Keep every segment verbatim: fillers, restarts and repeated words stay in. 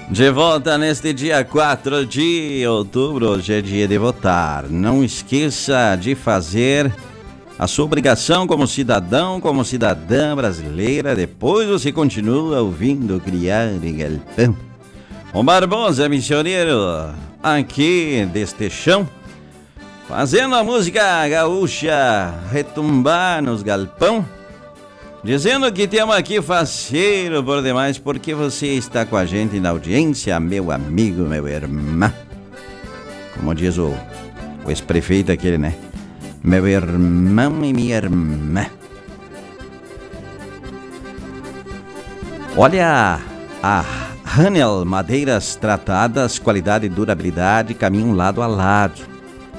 De volta neste dia quatro de outubro, hoje é dia de votar. Não esqueça de fazer a sua obrigação como cidadão, como cidadã brasileira. Depois você continua ouvindo Criar em Galpão. O Barbosa Missioneiro, aqui deste chão, fazendo a música gaúcha retumbar nos galpão. Dizendo que temos aqui faceiro por demais, porque você está com a gente na audiência, meu amigo, meu irmão. Como diz o, o ex-prefeito aquele, né? Meu irmão e minha irmã. Olha, a Hanel Madeiras Tratadas, qualidade e durabilidade, caminham lado a lado.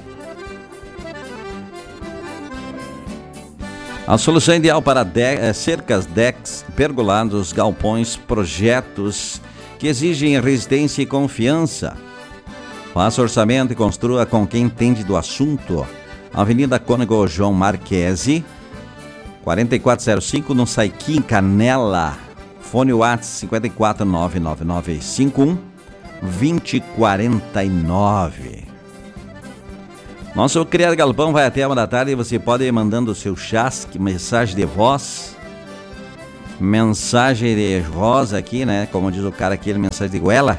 A solução ideal para de- cercas, decks, pergolados, galpões, projetos que exigem resistência e confiança. Faça orçamento e construa com quem entende do assunto. Avenida Cônego João Marquesi, quarenta e quatro zero cinco, no Saiquim, Canela. Fone WhatsApp cinco quatro nove nove nove cinco um dois zero quatro nove. Nosso Criar Galpão vai até uma da tarde e você pode ir mandando o seu chasque, mensagem de voz, mensagem de voz aqui, né? Como diz o cara aqui, mensagem de goela,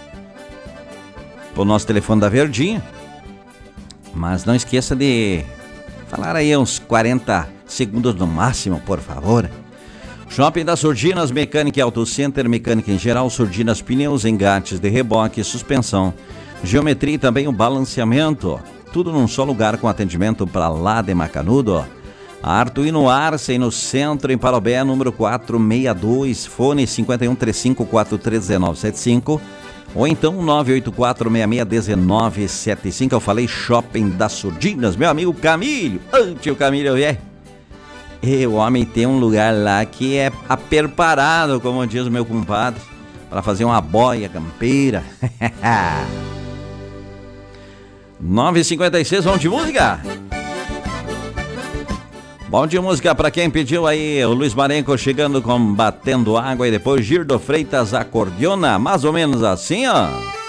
pro nosso telefone da Verdinha. Mas não esqueça de falar aí uns quarenta segundos no máximo, por favor. Shopping das Surdinas, Mecânica e Auto Center, mecânica em geral, Surdinas, pneus, engates de reboque, suspensão, geometria e também o balanceamento. Tudo num só lugar com atendimento para lá de Macanudo. Artuino Arce no centro, em Parobé, número quatrocentos e sessenta e dois, fone cinco um três cinco quatro três um nove sete cinco ou então nove oito quatro seis seis um nove sete cinco. Eu falei Shopping das Surdinas, meu amigo Camilo. Ô, tio Camilo, é. E o homem tem um lugar lá que é aperparado, como diz o meu compadre, para fazer uma boia campeira. nove e cinquenta e seis, vamos de música? Bom de música pra quem pediu aí, o Luiz Marenco chegando com Batendo Água e depois Girdo Freitas acordeona, mais ou menos assim, ó.